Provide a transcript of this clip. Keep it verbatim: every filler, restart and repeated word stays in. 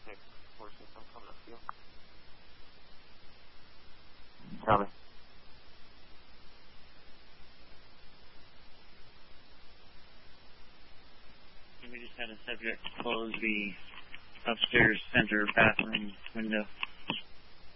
Next floor system coming up to you. Copy. We just had a subject close the upstairs center bathroom window.